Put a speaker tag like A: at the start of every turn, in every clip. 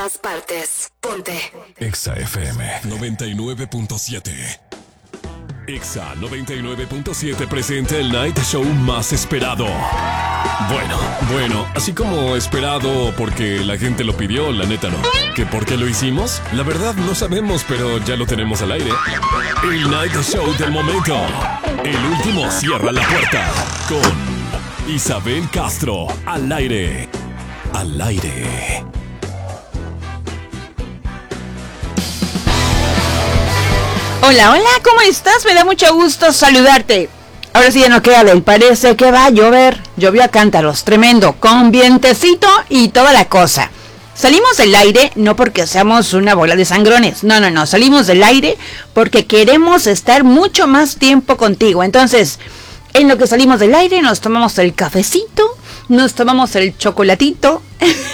A: todas partes. Ponte
B: Exa FM 99.7. Exa 99.7 presenta el night show más esperado. Bueno, así como esperado porque la gente lo pidió, la neta no. ¿Que por qué lo hicimos? La verdad no sabemos, pero ya lo tenemos al aire. El night show del momento. El último cierra la puerta con Isabel Castro al aire. Al aire.
C: Hola, ¿cómo estás? Me da mucho gusto saludarte. Ahora sí ya no queda del parece que va a llover. Llovió a cántaros, tremendo, con vientecito y toda la cosa. Salimos del aire no porque seamos una bola de sangrones, no, salimos del aire porque queremos estar mucho más tiempo contigo. Entonces, en lo que salimos del aire nos tomamos el cafecito, nos tomamos el chocolatito,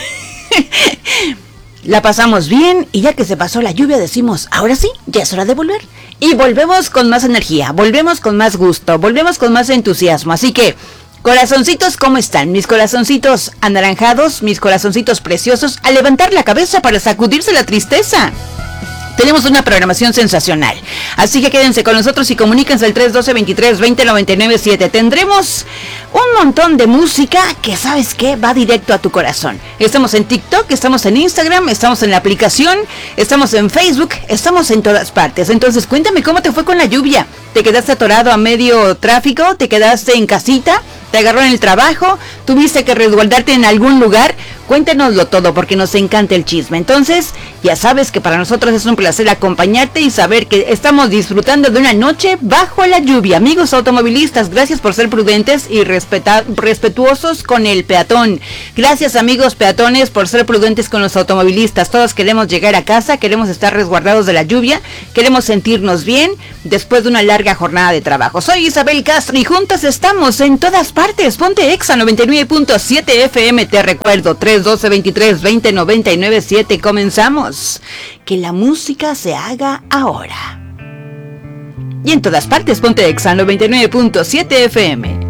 C: la pasamos bien y ya que se pasó la lluvia decimos, ahora sí, ya es hora de volver. Y volvemos con más energía, volvemos con más gusto, volvemos con más entusiasmo. Así que, corazoncitos, ¿cómo están? Mis corazoncitos anaranjados, mis corazoncitos preciosos, a levantar la cabeza para sacudirse la tristeza. Tenemos una programación sensacional, así que quédense con nosotros y comuníquense al 312-23-20-997. Tendremos un montón de música que, ¿sabes qué? Va directo a tu corazón. Estamos en TikTok, estamos en Instagram, estamos en la aplicación, estamos en Facebook, estamos en todas partes. Entonces, cuéntame cómo te fue con la lluvia. ¿Te quedaste atorado a medio tráfico? ¿Te quedaste en casita? ¿Te agarró en el trabajo? ¿Tuviste que resguardarte en algún lugar? Cuéntanoslo todo porque nos encanta el chisme. Entonces, ya sabes que para nosotros es un placer acompañarte y saber que estamos disfrutando de una noche bajo la lluvia. Amigos automovilistas, gracias por ser prudentes y respetuosos con el peatón. Gracias, amigos peatones, por ser prudentes con los automovilistas. Todos queremos llegar a casa, queremos estar resguardados de la lluvia, queremos sentirnos bien después de una larga jornada de trabajo. Soy Isabel Castro y juntas estamos en todas partes. Ponte Exa 99.7 FM, te recuerdo, 312-23-20-997. Comenzamos. Que la música se haga ahora. Y en todas partes, ponte Exa 99.7 FM.